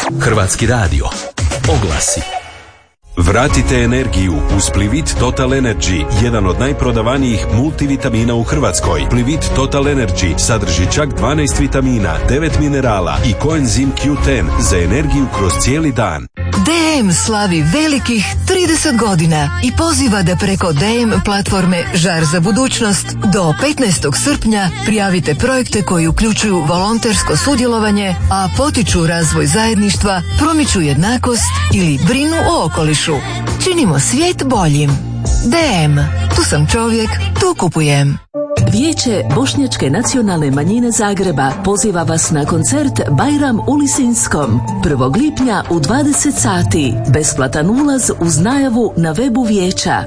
Hrvatski radio. Oglasi. Vratite energiju uz Plivit Total Energy, jedan od najprodavanijih multivitamina u Hrvatskoj. Plivit Total Energy sadrži čak 12 vitamina, 9 minerala i koenzim Q10 za energiju kroz cijeli dan. DM slavi velikih 30 godina i poziva da preko DM platforme Žar za budućnost do 15. srpnja prijavite projekte koji uključuju volontersko sudjelovanje, a potiču razvoj zajedništva, promiču jednakost ili brinu o okolišu. Činimo svijet boljim. DM. Tu sam čovjek, tu kupujem. Vijeće Bošnjačke nacionalne manjine Zagreba poziva vas na koncert Bajram u Lisinskom 1. lipnja u 20 sati. Besplatan ulaz uz najavu na webu vijeća.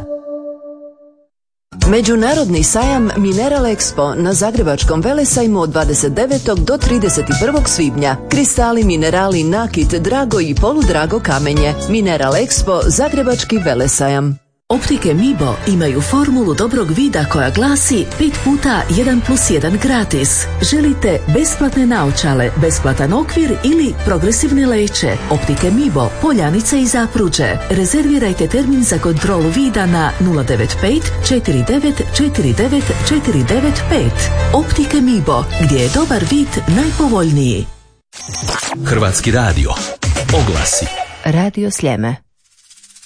Međunarodni sajam Mineral Expo na Zagrebačkom velesajmu od 29. do 31. svibnja. Kristali, minerali, nakit, drago i poludrago kamenje. Mineral Expo, Zagrebački velesajam. Optike Mibo imaju formulu dobrog vida koja glasi 5 puta 1+1 gratis. Želite besplatne naočale, besplatan okvir ili progresivne leće? Optike Mibo, Poljanica i Zapruđe. Rezervirajte termin za kontrolu vida na 095 49 49 495. Optike Mibo, gdje je dobar vid najpovoljniji. Hrvatski radio. Oglasi. Radio Sljeme.